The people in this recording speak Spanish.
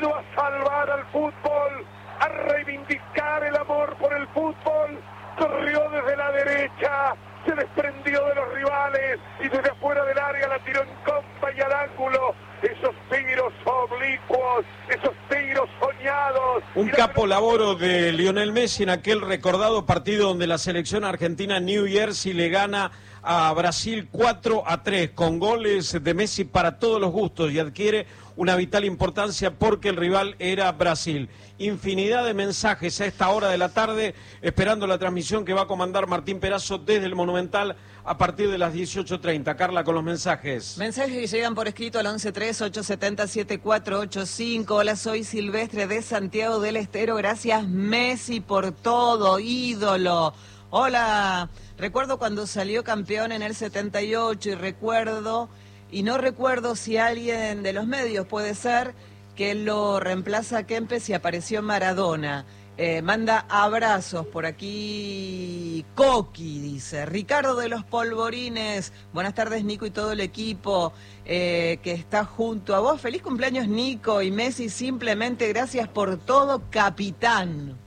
vino a salvar al fútbol, a reivindicar el amor por el fútbol, corrió desde la derecha, se desprendió de los rivales y desde afuera del área la tiró en compa y al ángulo. Esos tiros oblicuos, esos tiros soñados. Un capo laboro de Lionel Messi en aquel recordado partido donde la selección argentina New Jersey le gana a Brasil 4-3 con goles de Messi para todos los gustos y adquiere una vital importancia porque el rival era Brasil. Infinidad de mensajes a esta hora de la tarde, esperando la transmisión que va a comandar Martín Perazo desde el Monumental a partir de las 18:30. Carla, con los mensajes. Mensajes que llegan por escrito al 1138707485. Hola, soy Silvestre de Santiago del Estero. Gracias, Messi, por todo, ídolo. Hola, recuerdo cuando salió campeón en el 78 y no recuerdo si alguien de los medios puede ser que lo reemplaza a Kempes y apareció Maradona. Manda abrazos por aquí. Coqui dice: Ricardo de los Polvorines, buenas tardes Nico y todo el equipo que está junto a vos. Feliz cumpleaños Nico y Messi, simplemente gracias por todo, capitán.